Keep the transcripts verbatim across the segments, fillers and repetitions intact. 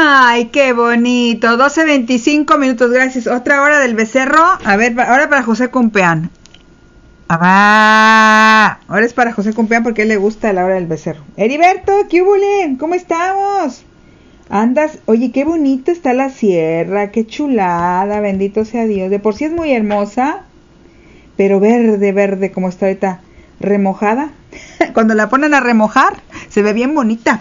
Ay, qué bonito. doce veinticinco minutos, gracias. Otra hora del becerro. A ver, ahora para José Cumpeán. Ah, ahora es para José Cumpeán porque a él le gusta la hora del becerro. Heriberto, ¿qué hubole? ¿Cómo estamos? Andas, oye, qué bonita está la sierra, qué chulada, bendito sea Dios. De por sí es muy hermosa, pero verde, verde, como está ahorita, remojada. Cuando la ponen a remojar, se ve bien bonita.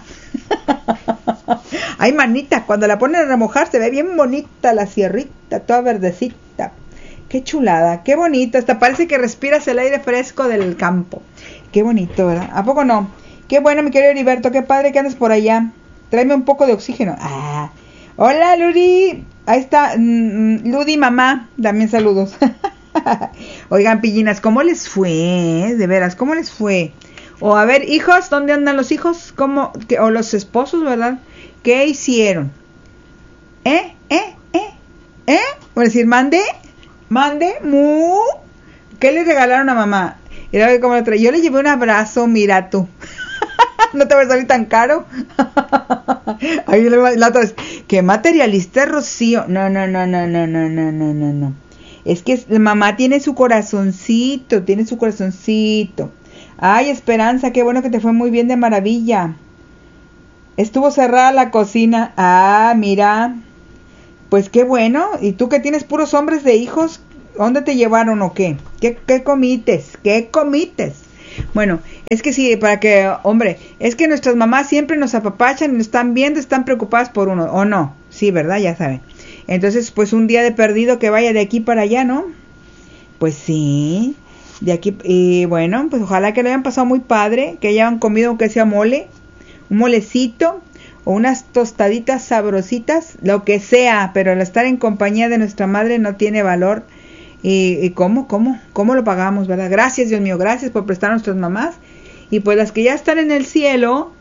Ay, manita, cuando la ponen a remojar, se ve bien bonita la sierrita, toda verdecita. Qué chulada, qué bonito, hasta parece que respiras el aire fresco del campo. Qué bonito, ¿verdad? ¿A poco no? Qué bueno, mi querido Heriberto, qué padre que andes por allá. Tráeme un poco de oxígeno. Ah, hola, Ludi. Ahí está, mm, Ludi, mamá. También saludos. Oigan, pillinas, ¿cómo les fue? De veras, ¿cómo les fue? O a ver, hijos, ¿dónde andan los hijos? ¿Cómo? ¿Qué? O los esposos, ¿verdad? ¿Qué hicieron? ¿Eh? ¿Eh? ¿Eh? ¿Eh? Por decir, mande, mande, mu. ¿Qué le regalaron a mamá? Y luego, ¿cómo lo trae? Yo le llevé un abrazo, mira tú. No te va a salir tan caro. Ahí la otra vez, qué materialista, Rocío. No, no, no, no, no, no, no, no, no, no. Es que mamá tiene su corazoncito, tiene su corazoncito. Ay, Esperanza, qué bueno que te fue muy bien, de maravilla. Estuvo cerrada la cocina. Ah, mira. Pues qué bueno. ¿Y tú que tienes puros hombres de hijos? ¿Dónde te llevaron o qué? ¿Qué, qué comites? ¿Qué comites? Bueno, es que sí, para que, hombre, es que nuestras mamás siempre nos apapachan y nos están viendo, están preocupadas por uno, ¿o no? Sí, ¿verdad? Ya saben. Entonces, pues un día de perdido que vaya de aquí para allá, ¿no? Pues sí, de aquí, y bueno, pues ojalá que lo hayan pasado muy padre, que hayan comido aunque sea mole, un molecito, o unas tostaditas sabrositas, lo que sea, pero al estar en compañía de nuestra madre no tiene valor. ¿Y, y cómo, cómo, cómo lo pagamos, verdad? Gracias, Dios mío, gracias por prestar a nuestras mamás. Y pues las que ya están en el cielo,